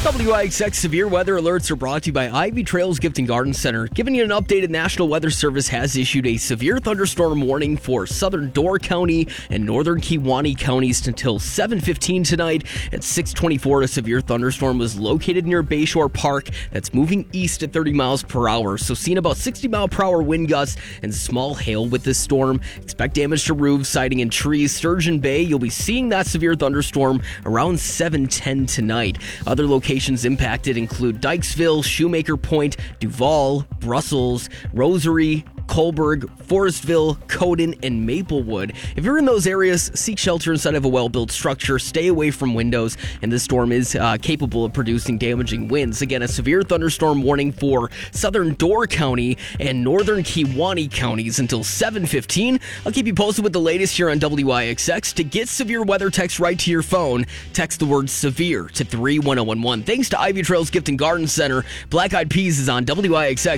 WIXX severe weather alerts are brought to you by Ivy Trails Gift and Garden Center. Giving you an updated National Weather Service has issued a severe thunderstorm warning for southern Door County and northern Kewaunee counties until 7:15 tonight. At 6:24, a severe thunderstorm was located near Bayshore Park that's moving east at 30 miles per hour. So seeing about 60 mile per hour wind gusts and small hail with this storm. Expect damage to roofs, siding, and trees. Sturgeon Bay, you'll be seeing that severe thunderstorm around 7:10 tonight. Other locations impacted include Dykesville, Shoemaker Point, Duval, Brussels, Rosary, Colberg, Forestville, Coden, and Maplewood. If you're in those areas, seek shelter inside of a well-built structure, stay away from windows, and this storm is capable of producing damaging winds. Again, a severe thunderstorm warning for southern Door County and northern Kewaunee counties until 7:15. I'll keep you posted with the latest here on WIXX. To get severe weather text right to your phone, text the word severe to 31011. Thanks to Ivy Trails Gift and Garden Center. Black Eyed Peas is on WIXX.